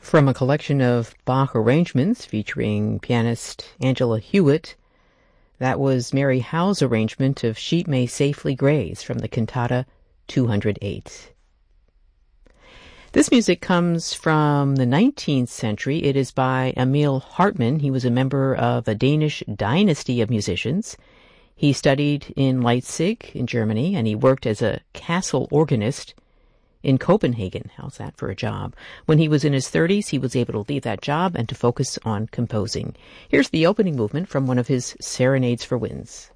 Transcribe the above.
From a collection of Bach arrangements featuring pianist Angela Hewitt, that was Mary Howe's arrangement of Sheep May Safely Graze from the cantata 208. This music comes from the 19th century. It is by Emil Hartmann. He was a member of a Danish dynasty of musicians. He studied in Leipzig in Germany, and he worked as a castle organist in Copenhagen. How's that for a job? When he was in his 30s, he was able to leave that job and to focus on composing. Here's the opening movement from one of his Serenades for Winds.